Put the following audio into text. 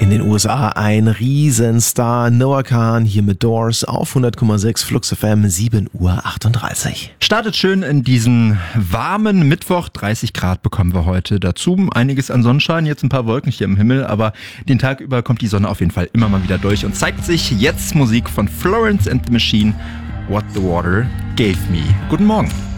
In den USA ein Riesenstar, Noah Kahan hier mit Doors auf 100,6 Flux FM, 7:38 Uhr. Startet schön in diesen warmen Mittwoch, 30 Grad bekommen wir heute dazu. Einiges an Sonnenschein, jetzt ein paar Wolken hier im Himmel, aber den Tag über kommt die Sonne auf jeden Fall immer mal wieder durch und zeigt sich jetzt Musik von Florence and the Machine, What the Water Gave Me. Guten Morgen.